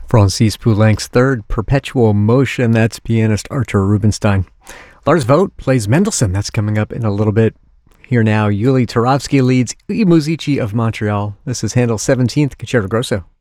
Francis Poulenc's third, Perpetual Motion. That's pianist Artur Rubinstein. Lars Vogt plays Mendelssohn. That's coming up in a little bit. Here now, Yuli Turovsky leads I Musici of Montreal. This is Handel's 17th Concerto Grosso.